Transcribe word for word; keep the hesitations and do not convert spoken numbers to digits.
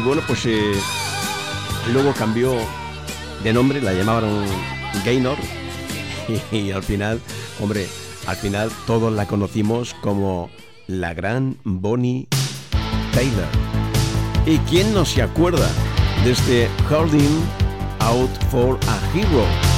bueno, pues eh, luego cambió de nombre, la llamaban Gaynor y, y al final, hombre, al final todos la conocimos como la gran Bonnie Tyler. ¿Y quién no se acuerda de este Holding Out for a Hero?